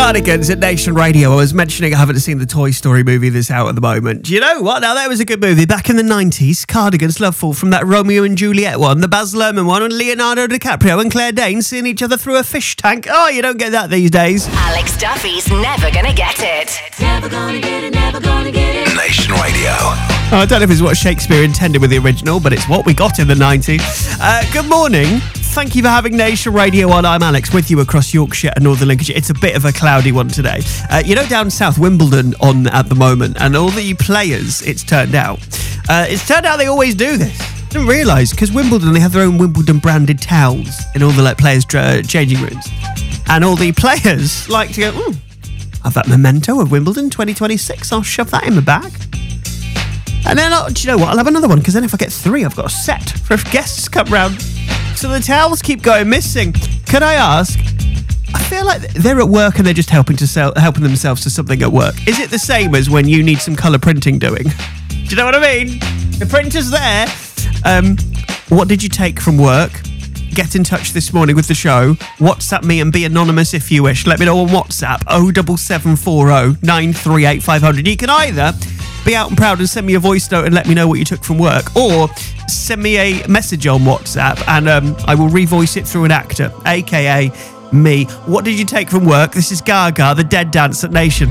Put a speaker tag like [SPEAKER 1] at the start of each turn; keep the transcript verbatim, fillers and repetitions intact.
[SPEAKER 1] Cardigans at Nation Radio. I was mentioning I haven't seen the Toy Story movie that's out at the moment. Do you know what? Now, that was a good movie. Back in the nineties, Cardigans Loveful from that Romeo and Juliet one, the Baz Luhrmann one, and Leonardo DiCaprio and Claire Danes seeing each other through a fish tank. Oh, you don't get that these days.
[SPEAKER 2] Alex Duffy's never gonna get it. Never gonna get it, never gonna get it.
[SPEAKER 3] Nation Radio.
[SPEAKER 1] Oh, I don't know if it's what Shakespeare intended with the original, but it's what we got in the nineties. Uh, good morning. Thank you for having Nation Radio on. I'm Alex, with you across Yorkshire and Northern Lincolnshire. It's a bit of a cloudy one today. Uh, you know, down south, Wimbledon on at the moment, and all the players, it's turned out. Uh, it's turned out they always do this. I didn't realise, because Wimbledon, they have their own Wimbledon-branded towels in all the like, players' uh, changing rooms. And all the players like to go, hmm, I've that memento of Wimbledon twenty twenty-six. I'll shove that in my bag. And then, oh, do you know what? I'll have another one, because then if I get three, I've got a set for if guests come round. So the towels keep going missing. Can I ask, I feel like they're at work and they're just helping to sell, helping themselves to something at work. Is it the same as when you need some colour printing doing? Do you know what I mean? The printer's there. Um, what did you take from work? Get in touch this morning with the show. WhatsApp me and be anonymous if you wish. Let me know on WhatsApp, oh seven seven four oh nine three eight five hundred. You can either be out and proud and send me a voice note and let me know what you took from work, or send me a message on WhatsApp and um, I will revoice it through an actor, aka me. What did you take from work? This is Gaga, the Dead Dance at Nation.